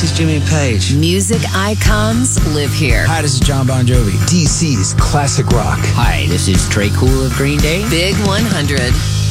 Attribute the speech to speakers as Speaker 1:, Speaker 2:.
Speaker 1: is Jimmy Page.
Speaker 2: Music icons live here.
Speaker 3: Hi, this is John Bon Jovi.
Speaker 4: DC's classic rock.
Speaker 5: Hi, this is Trey Cool of Green Day.
Speaker 2: Big 100.